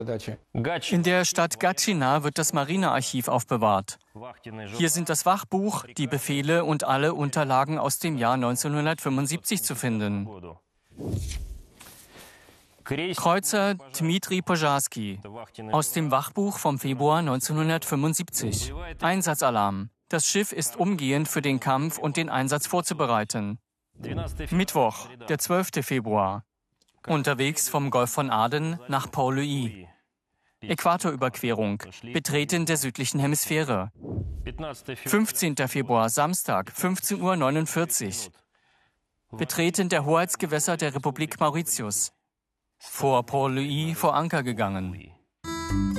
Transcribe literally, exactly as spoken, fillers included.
In der Stadt Gatschina wird das Marinearchiv aufbewahrt. Hier sind das Wachbuch, die Befehle und alle Unterlagen aus dem Jahr neunzehnhundertfünfundsiebzig zu finden. Kreuzer Dmitri Pozharsky aus dem Wachbuch vom Februar neunzehnhundertfünfundsiebzig. Einsatzalarm. Das Schiff ist umgehend für den Kampf und den Einsatz vorzubereiten. Mittwoch, der zwölfte Februar. Unterwegs vom Golf von Aden nach Port-Louis. Äquatorüberquerung. Betreten der südlichen Hemisphäre. fünfzehnter Februar, Samstag, fünfzehn Uhr neunundvierzig. Betreten der Hoheitsgewässer der Republik Mauritius. Vor Port-Louis vor Anker gegangen.